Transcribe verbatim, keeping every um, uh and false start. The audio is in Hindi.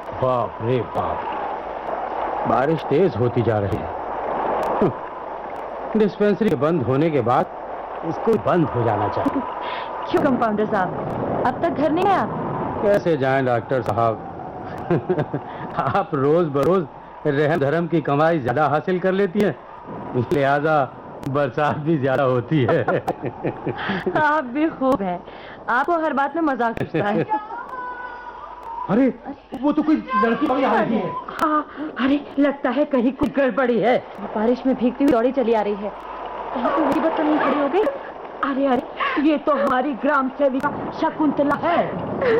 बाप रे बाप, बारिश तेज होती जा रही है। डिस्पेंसरी बंद होने के बाद इसको बंद हो जाना चाहिए। क्यों कंपाउंडर साहब, अब तक घर नहीं आया? कैसे जाएं डॉक्टर साहब? आप रोज बरोज रहम धर्म की कमाई ज्यादा हासिल कर लेती हैं, लिहाजा बरसात भी ज्यादा होती है। आप भी खूब हैं, आपको हर बात में मजाक लगता है। अरे वो तो कोई लड़की आ रही है। हाँ, अरे लगता है कहीं कुछ गड़बड़ी है। बारिश में भीगती हुई दौड़ी चली आ रही है। कहीं कोई मुसीबत तो नहीं खड़ी हो गई? अरे अरे, ये तो हमारी ग्राम सेविका शकुंतला है।